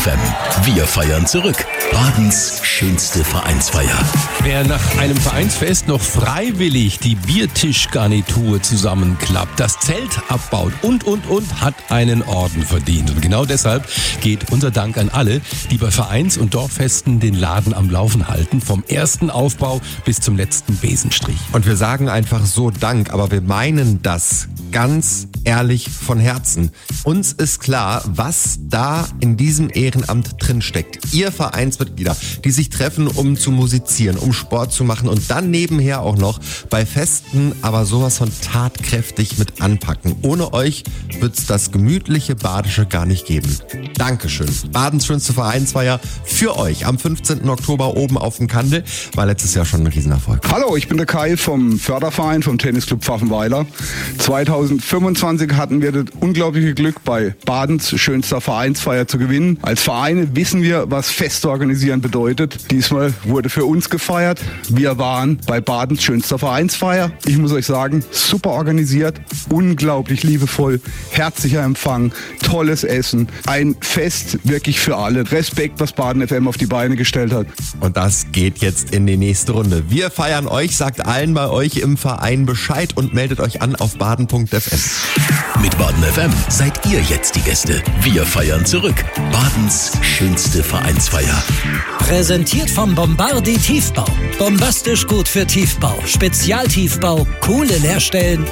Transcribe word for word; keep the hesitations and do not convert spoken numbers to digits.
F M. Wir feiern zurück. Badens schönste Vereinsfeier. Wer nach einem Vereinsfest noch freiwillig die Biertischgarnitur zusammenklappt, das Zelt abbaut und, und, und, hat einen Orden verdient. Und genau deshalb geht unser Dank an alle, die bei Vereins- und Dorffesten den Laden am Laufen halten, vom ersten Aufbau bis zum letzten Besenstrich. Und wir sagen einfach so Dank, aber wir meinen das ganz ehrlich von Herzen. Uns ist klar, was da in diesem Ehrenamt drinsteckt. Ihr Vereinsmitglieder, die sich treffen, um zu musizieren, um Sport zu machen und dann nebenher auch noch bei Festen aber sowas von tatkräftig mit anpacken. Ohne euch wird's das gemütliche Badische gar nicht geben. Dankeschön. Badens schönste Vereinsfeier für euch am fünfzehnten Oktober oben auf dem Kandel. War letztes Jahr schon ein Riesenerfolg. Hallo, ich bin der Kai vom Förderverein vom Tennisclub Pfaffenweiler. zweitausendfünfundzwanzig hatten wir das unglaubliche Glück, bei Badens schönster Vereinsfeier zu gewinnen. Als Vereine wissen wir, was Feste organisieren bedeutet. Diesmal wurde für uns gefeiert. Wir waren bei Badens schönster Vereinsfeier. Ich muss euch sagen, super organisiert, unglaublich liebevoll, herzlicher Empfang, tolles Essen, ein Fest wirklich für alle. Respekt, was Baden F M auf die Beine gestellt hat. Und das geht jetzt in die nächste Runde. Wir feiern euch, sagt allen bei euch im Verein Bescheid und meldet euch an auf baden punkt f m. Mit Baden F M seid ihr jetzt die Gäste. Wir feiern zurück. Badens schönste Vereinsfeier. Präsentiert vom Bombardi Tiefbau. Bombastisch gut für Tiefbau. Spezialtiefbau, coole Leerstellen